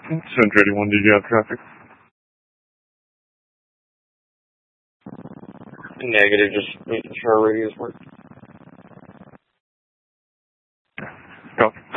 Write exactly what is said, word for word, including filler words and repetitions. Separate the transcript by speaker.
Speaker 1: Center eighty-one, did you have traffic?
Speaker 2: Negative, just making sure our radios work.
Speaker 1: Copy.